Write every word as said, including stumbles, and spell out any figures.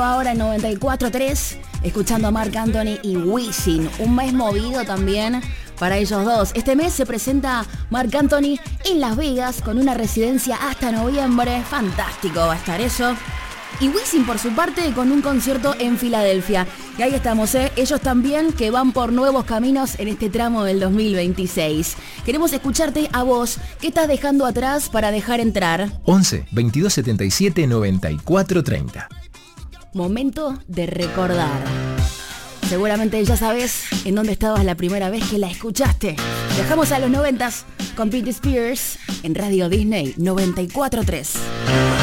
nueva hora en noventa y cuatro tres, escuchando a Marc Anthony y Wisin. Un mes movido también para ellos dos. Este mes se presenta Marc Anthony en Las Vegas con una residencia hasta noviembre. Fantástico va a estar eso. Y Wisin, por su parte, con un concierto en Filadelfia. Y ahí estamos, ¿eh? Ellos también que van por nuevos caminos en este tramo del dos mil veintiséis. Queremos escucharte a vos. ¿Qué estás dejando atrás para dejar entrar? once, veintidós setenta y siete, noventa y cuatro treinta. Momento de recordar. Seguramente ya sabes en dónde estabas la primera vez que la escuchaste. Viajamos a los noventas con Britney Spears en Radio Disney noventa y cuatro tres.